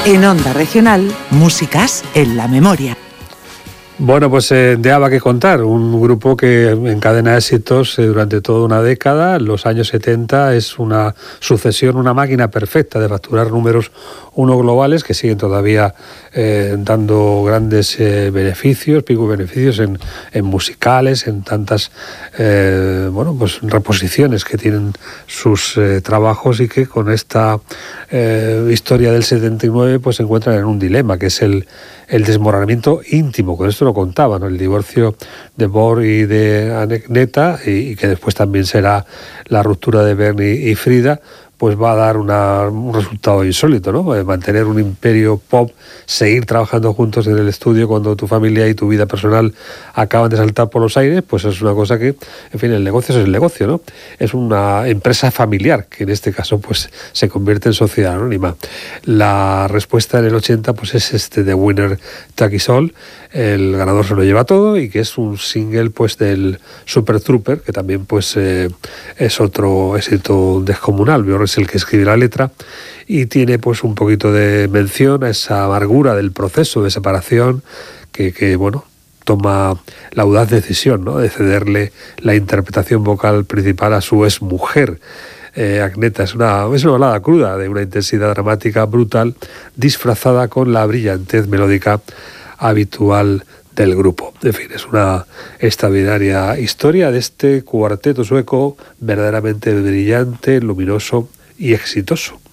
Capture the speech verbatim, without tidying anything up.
En Onda Regional, músicas en la memoria. Bueno, pues eh, de ABBA que contar, un grupo que encadena éxitos eh, durante toda una década. Los años setenta es una sucesión, una máquina perfecta de facturar números uno globales que siguen todavía eh, dando grandes eh, beneficios, picos beneficios en, en musicales, en tantas eh, bueno, pues reposiciones que tienen sus eh, trabajos, y que con esta eh, historia del setenta y nueve pues se encuentran en un dilema, que es el, el desmoronamiento íntimo. Con esto lo contaba, ¿no? El divorcio de Björk y de Agneta, y, y que después también será la ruptura de Bernie y Frida, pues va a dar una, un resultado insólito, ¿no? Mantener un imperio pop, seguir trabajando juntos en el estudio cuando tu familia y tu vida personal acaban de saltar por los aires, pues es una cosa que, en fin, el negocio es el negocio, ¿no? Es una empresa familiar que en este caso pues se convierte en sociedad anónima. La respuesta en el ochenta pues es este The Winner Takes It All, el ganador se lo lleva todo, y que es un single pues del Super Trooper, que también pues eh, es otro éxito descomunal. Björk es el que escribe la letra, y tiene pues un poquito de mención a esa amargura del proceso de separación que, que bueno, toma la audaz decisión, ¿no?, de cederle la interpretación vocal principal a su exmujer. Eh, Agneta es una, es una balada cruda de una intensidad dramática brutal, disfrazada con la brillantez melódica habitual del grupo. En fin, es una extraordinaria historia de este cuarteto sueco verdaderamente brillante, luminoso y exitoso.